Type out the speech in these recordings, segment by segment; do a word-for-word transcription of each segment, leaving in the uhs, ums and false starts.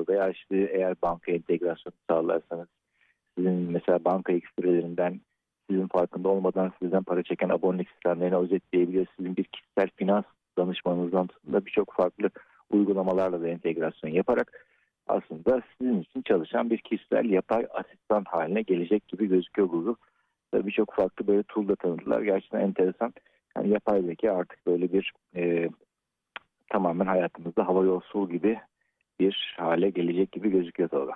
gerekiyor. Veya işte eğer banka entegrasyonu sağlarsanız sizin mesela banka ekstrelerinden sizin farkında olmadan sizden para çeken abonelik sistemlerini özetleyebiliyor. Sizin bir kişisel finans danışmanınızdan da birçok farklı uygulamalarla da entegrasyon yaparak aslında sizin için çalışan bir kişisel yapay asistan haline gelecek gibi gözüküyor Google. Birçok farklı böyle tool da tanıdılar. Gerçekten enteresan. Yani yapay zeka artık böyle bir e, tamamen hayatımızda hava yolsuzluğu gibi bir hale gelecek gibi gözüküyor Tolga.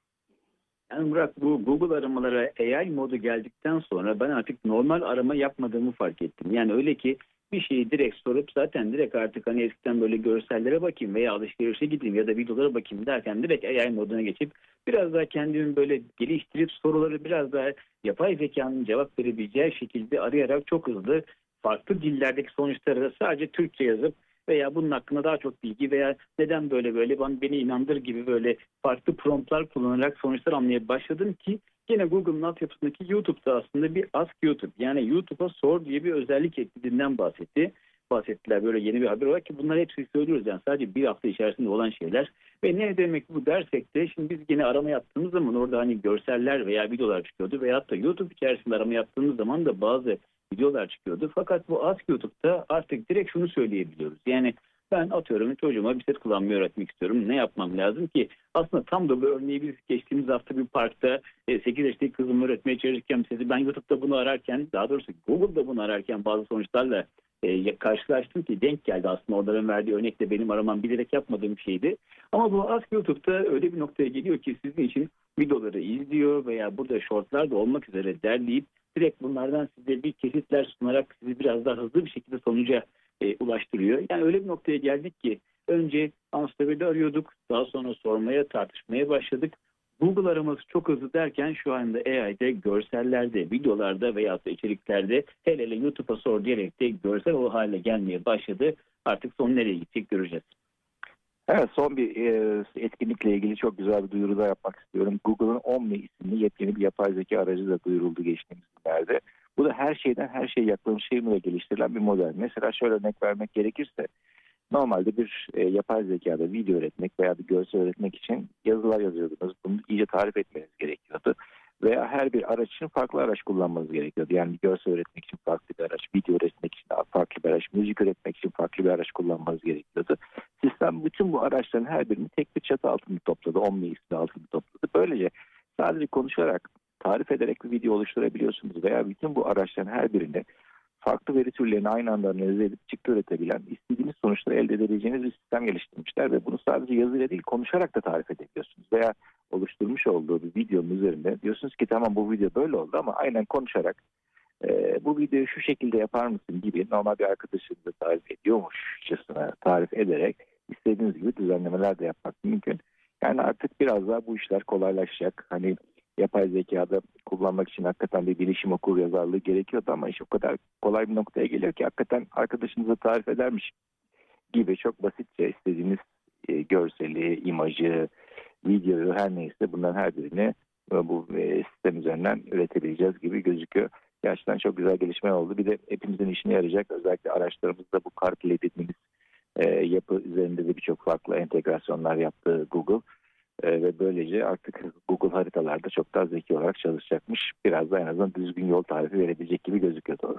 Yani Murat, bu Google aramalara A I modu geldikten sonra ben artık normal arama yapmadığımı fark ettim. Yani öyle ki bir şeyi direkt sorup zaten direkt artık hani eskiden böyle görsellere bakayım veya alışverişe gideyim ya da videolara bakayım derken direkt A I moduna geçip biraz daha kendimi böyle geliştirip soruları biraz daha yapay zekanın cevap verebileceği şekilde arayarak çok hızlı farklı dillerdeki sonuçları da sadece Türkçe yazıp veya bunun hakkında daha çok bilgi veya neden böyle böyle bana beni inandır gibi böyle farklı promptlar kullanarak sonuçlar almaya başladım ki gene Google'ın altyapısındaki YouTube'da aslında bir Ask YouTube, yani YouTube'a sor diye bir özellik eklediğinden bahsetti. Bahsettiler böyle yeni bir haber olarak ki bunlar hepsini söylüyoruz yani sadece bir hafta içerisinde olan şeyler. Ve ne demek bu dersek de şimdi biz yine arama yaptığımız zaman orada hani görseller veya videolar çıkıyordu veyahut da YouTube içerisinde arama yaptığımız zaman da bazı videolar çıkıyordu. Fakat bu Ask YouTube'da artık direkt şunu söyleyebiliyoruz. Yani ben atıyorum çocuğuma bisiklet kullanmayı öğretmek istiyorum. Ne yapmam lazım ki? Aslında tam da bu örneği biz geçtiğimiz hafta bir parkta sekiz yaşındaki kızımı öğretmeye çalışırken sizi ben YouTube'da bunu ararken, daha doğrusu Google'da bunu ararken bazı sonuçlarla e, karşılaştım ki denk geldi aslında. Onların verdiği örnek de benim aramam bilerek yapmadığım bir şeydi. Ama bu Ask YouTube'da öyle bir noktaya geliyor ki sizin için videoları izliyor veya burada shortlar da olmak üzere derleyip direkt bunlardan size bir kesitler sunarak sizi biraz daha hızlı bir şekilde sonuca e, ulaştırıyor. Yani öyle bir noktaya geldik ki önce ansiklopedi arıyorduk, daha sonra sormaya, tartışmaya başladık. Google araması çok hızlı derken şu anda A I'de görsellerde, videolarda veya da içeriklerde hele hele YouTube'a sor diyerek de görsel o hale gelmeye başladı. Artık son nereye gidecek göreceğiz. Evet, son bir e, etkinlikle ilgili çok güzel bir duyuru da yapmak istiyorum. Google'ın Omni isimli yepyeni bir yapay zeka aracı da duyuruldu geçtiğimiz günlerde. Bu da her şeyden her şeye yaklaşımıyla geliştirilen bir model. Mesela şöyle örnek vermek gerekirse normalde bir e, yapay zekada video üretmek veya bir görsel üretmek için yazılar yazıyordunuz. Bunu iyice tarif etmeniz gerekiyordu. Veya her bir araç için farklı araç kullanmanız gerekiyordu. Yani bir görsel üretmek için farklı bir araç, video üretmek için farklı bir araç, müzik üretmek için farklı bir araç kullanmanız gerekiyordu. Sistem bütün bu araçların her birini tek bir çatı altında topladı. Omni ismi altında topladı. Böylece sadece konuşarak, tarif ederek bir video oluşturabiliyorsunuz veya bütün bu araçların her birini farklı veri türlerini aynı anda analiz edip çıktı üretebilen, istediğiniz sonuçları elde edebileceğiniz bir sistem geliştirmişler ve bunu sadece yazıyla değil konuşarak da tarif edebiliyorsunuz. Veya oluşturmuş olduğu bir videonun üzerinde diyorsunuz ki tamam bu video böyle oldu ama aynen konuşarak e, bu videoyu şu şekilde yapar mısın gibi normal bir arkadaşınızı tarif ediyormuşçasına tarif ederek istediğiniz gibi düzenlemeler de yapmak mümkün. Yani artık biraz daha bu işler kolaylaşacak. Hani yapay zekada kullanmak için hakikaten bir bilişim okur yazarlığı gerekiyordu ama iş o kadar kolay bir noktaya geliyor ki hakikaten arkadaşınıza tarif edermiş gibi çok basitçe istediğiniz e, görseli, imajı, videoyu her neyse bunların her birini e, bu e, sistem üzerinden üretebileceğiz gibi gözüküyor. Gerçekten çok güzel gelişme oldu. Bir de hepimizin işine yarayacak. Özellikle araçlarımızda bu CarPlay dediğimiz e, yapı üzerinde de birçok farklı entegrasyonlar yaptı Google. Ee, ve böylece artık Google haritalarda çok daha zeki olarak çalışacakmış. Biraz da en azından düzgün yol tarifi verebilecek gibi gözüküyor doğru.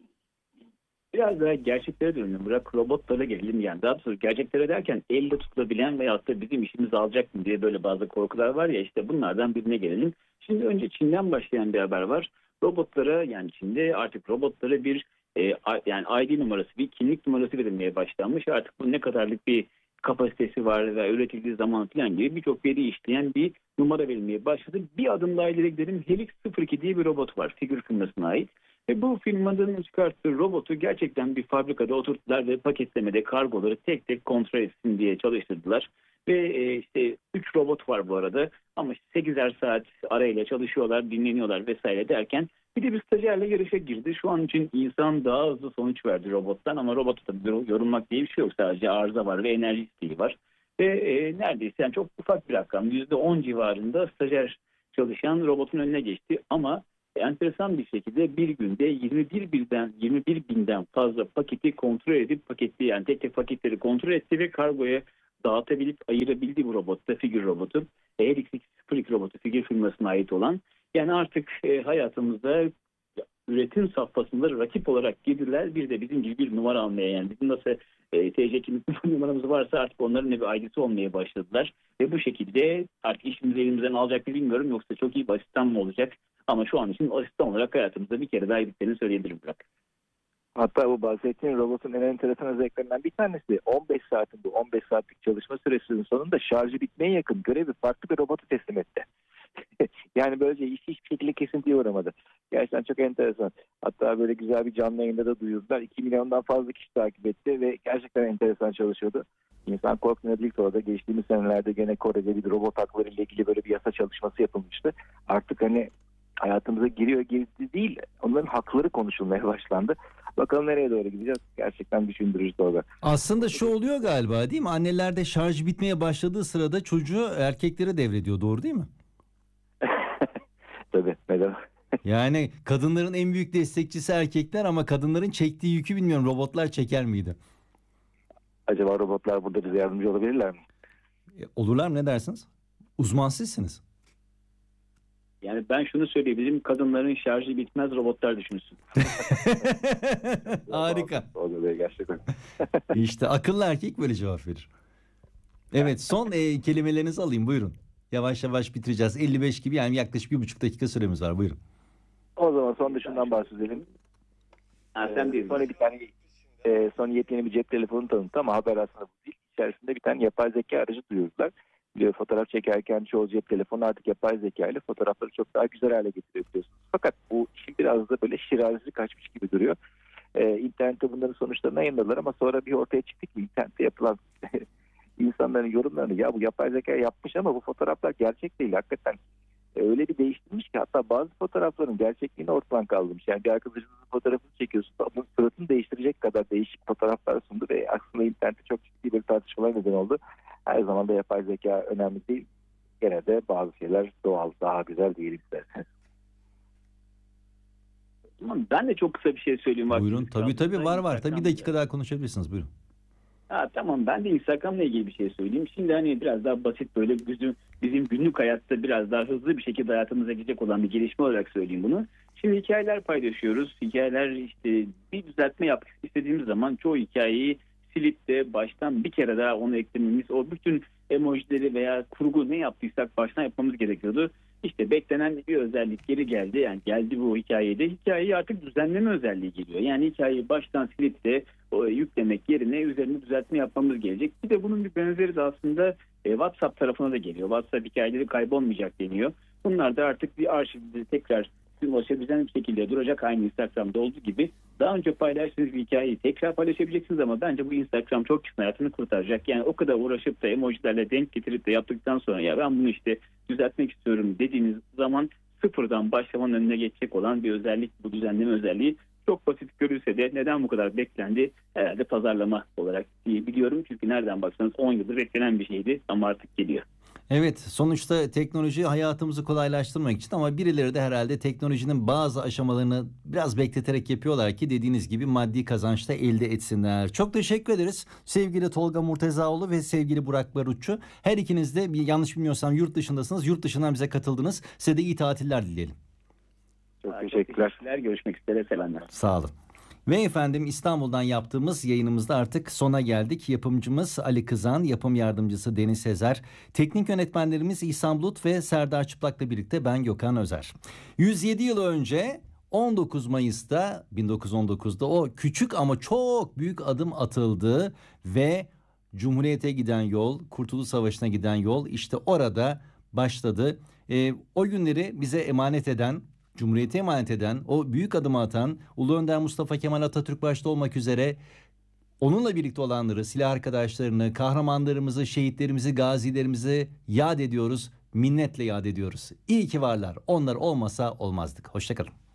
Biraz daha gerçeklere dönelim. Bırak robotlara gelelim yani. Daha doğrusu gerçeklere derken elle tutulabilen veyahut da bizim işimizi alacak mı diye böyle bazı korkular var ya, işte bunlardan birine gelelim. Şimdi önce Çin'den başlayan bir haber var. Robotlara, yani Çin'de artık robotlara bir e, yani I D numarası, bir kimlik numarası verilmeye başlanmış. Artık bu ne kadarlık bir kapasitesi var ve üretildiği zaman falan gibi birçok veri işleyen bir numara verilmeye başladı. Bir adım daha ileri gidelim. Helix sıfır iki diye bir robot var. Figür firmasına ait. Ve bu firmanın çıkarttığı robotu gerçekten bir fabrikada oturttular ve paketlemede kargoları tek tek kontrol etsin diye çalıştırdılar. Ve e, işte üç robot var bu arada ama işte sekizer saat arayla çalışıyorlar, dinleniyorlar vesaire derken bir de bir stajyerle yarışa girdi. Şu an için insan daha hızlı sonuç verdi robottan ama robotu tabii yorulmak diye bir şey yok. Sadece arıza var ve enerji isteği var. Ve e, neredeyse yani çok ufak bir rakam, yüzde on civarında stajyer çalışan robotun önüne geçti ama enteresan bir şekilde bir günde yirmi bir binden yirmi bir binden fazla paketi kontrol edip paketli yani tek tek paketleri kontrol etti ve kargoya dağıtabilip ayırabildiği bu robotta, figür robotu. H X X sıfır iki robotu figür firmasına ait olan. Yani artık e, hayatımızda üretim safhasında rakip olarak girdiler. Bir de bizim gibi bir numara almaya, yani bizim nasıl e, T C kimlik numaramız varsa artık onların bir ailesi olmaya başladılar. Ve bu şekilde artık işimizi elimizden alacak mı bilmiyorum, yoksa çok iyi bir asistan mı olacak? Ama şu an için asistan olarak hayatımızda bir kere daha girdiklerini söyleyebilirim Burak. Hatta bu bahsettiğin robotun en enteresan özelliklerinden bir tanesi on beş saatin bu on beş saatlik çalışma süresinin sonunda şarjı bitmeye yakın görevi farklı bir robotu teslim etti. Yani böylece iş hiçbir şekilde kesintiye uğramadı. Gerçekten çok enteresan. Hatta böyle güzel bir canlı yayında da duyurdular. iki milyondan fazla kişi takip etti ve gerçekten enteresan çalışıyordu. İnsan korkmuyor değil ki orada. Geçtiğimiz senelerde gene Kore'de bir robot hakları ile ilgili böyle bir yasa çalışması yapılmıştı. Artık hani hayatımıza giriyor girdi değil, onların hakları konuşulmaya başlandı. Bakalım nereye doğru gideceğiz? Gerçekten düşündürücü orada. Aslında şu oluyor galiba, değil mi? Anneler de şarj bitmeye başladığı sırada çocuğu erkeklere devrediyor. Doğru değil mi? Tabii. Neden? Yani kadınların en büyük destekçisi erkekler ama kadınların çektiği yükü bilmiyorum, robotlar çeker miydi? Acaba robotlar burada bize yardımcı olabilirler mi? E, olurlar mı, ne dersiniz? Uzman sizsiniz. Yani ben şunu söyleyeyim. Kadınların şarjı bitmez, robotlar düşünsün. Harika. Oluyor gerçekten. İşte akıllı erkek böyle cevap verir. Evet, son e, kelimelerinizi alayım, buyurun. Yavaş yavaş bitireceğiz. elli beş gibi, yani yaklaşık bir buçuk dakika süremiz var, buyurun. O zaman son dışından bahsedelim. Ha, sen ee, sonra bir tane e, son yepyeni bir cep telefonu tanıttı ama haber aslında bu değil. İçerisinde bir tane yapay zeka aracı duyurdular. Biliyor, fotoğraf çekerken çoğu cep telefonu artık yapay zeka ile fotoğrafları çok daha güzel hale getiriyor biliyorsunuz. Fakat bu işin biraz da böyle şirazesi kaçmış gibi duruyor. Ee, internette bunların sonuçlarını yayınladılar ama sonra bir ortaya çıktı ki internette yapılan insanların yorumlarını, ya bu yapay zeka yapmış ama bu fotoğraflar gerçek değil hakikaten. Ee, öyle bir değiştirmiş ki hatta bazı fotoğrafların gerçekliğini ortadan kaldırmış. Yani bir arkadaşınızın fotoğrafını çekiyorsunuz, onun suratını değiştirecek kadar değişik fotoğraflar sundu ve aslında internette çok ciddi bir tartışmalar neden oldu. Her zaman da yapay zeka önemli değil. Gene de bazı şeyler doğal, daha güzel değil isterseniz. Tamam, ben de çok kısa bir şey söyleyeyim. Buyurun, tabii tabii, var var. Tabii bir dakika daha konuşabilirsiniz, buyurun. Ha, tamam, ben de Instagram'la ilgili bir şey söyleyeyim. Şimdi hani biraz daha basit, böyle bizim, bizim günlük hayatta biraz daha hızlı bir şekilde hayatımıza girecek olan bir gelişme olarak söyleyeyim bunu. Şimdi hikayeler paylaşıyoruz. Hikayeler, işte bir düzeltme yapmak istediğimiz zaman çoğu hikayeyi silip de baştan bir kere daha onu eklememiz, o bütün emojileri veya kurgu ne yaptıysak baştan yapmamız gerekiyordu. İşte beklenen bir özellik geri geldi. Yani geldi bu hikayede. Hikayeyi artık düzenleme özelliği geliyor. Yani hikayeyi baştan silip de o, yüklemek yerine üzerine düzeltme yapmamız gelecek. Bir de bunun bir benzeri de aslında e, WhatsApp tarafına da geliyor. WhatsApp hikayeleri kaybolmayacak deniyor. Bunlar da artık bir arşivde tekrar ulaşabilen bir şekilde duracak, aynı Instagram'da olduğu gibi. Daha önce paylaştığınız bir hikayeyi tekrar paylaşabileceksiniz ama bence bu Instagram çok kişinin hayatını kurtaracak. Yani o kadar uğraşıp da emojilerle denk getirip de yaptıktan sonra ya ben bunu işte düzeltmek istiyorum dediğiniz zaman sıfırdan başlamanın önüne geçecek olan bir özellik, bu düzenleme özelliği. Çok basit görülse de neden bu kadar beklendi? Herhalde pazarlama olarak biliyorum. Çünkü nereden baksanız on yıldır beklenen bir şeydi ama artık geliyor. Evet, sonuçta teknoloji hayatımızı kolaylaştırmak için ama birileri de herhalde teknolojinin bazı aşamalarını biraz bekleterek yapıyorlar ki dediğiniz gibi maddi kazanç da elde etsinler. Çok teşekkür ederiz sevgili Tolga Murtezaoğlu ve sevgili Burak Barutçu. Her ikiniz de, bir yanlış bilmiyorsam, yurt dışındasınız. Yurt dışından bize katıldınız. Size de iyi tatiller dileyelim. Çok Çok teşekkürler. teşekkürler. Görüşmek üzere. Selamlar. Sağ olun. Ve efendim, İstanbul'dan yaptığımız yayınımızda artık sona geldik. Yapımcımız Ali Kızan, yapım yardımcısı Deniz Sezer, teknik yönetmenlerimiz İhsan Bulut ve Serdar Çıplak'la birlikte ben Gökhan Özer. yüz yedi yıl önce on dokuz Mayıs'ta bin dokuz yüz on dokuzda o küçük ama çok büyük adım atıldı ve Cumhuriyete giden yol, Kurtuluş Savaşı'na giden yol işte orada başladı. E, o günleri bize emanet eden, Cumhuriyete emanet eden, o büyük adımı atan Ulu Önder Mustafa Kemal Atatürk başta olmak üzere onunla birlikte olanları, silah arkadaşlarını, kahramanlarımızı, şehitlerimizi, gazilerimizi yad ediyoruz. Minnetle yad ediyoruz. İyi ki varlar. Onlar olmasa olmazdık. Hoşça kalın.